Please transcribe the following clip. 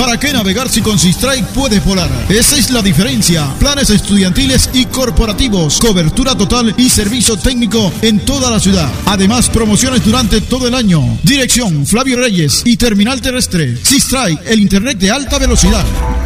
¿Para qué navegar si con Seastrike puedes volar? Esa es la diferencia. Planes estudiantiles y corporativos, cobertura total y servicio técnico en toda la ciudad. Además, promociones durante todo el año. Dirección Flavio Reyes y Terminal Terrestre. Seastrike, el internet de alta velocidad.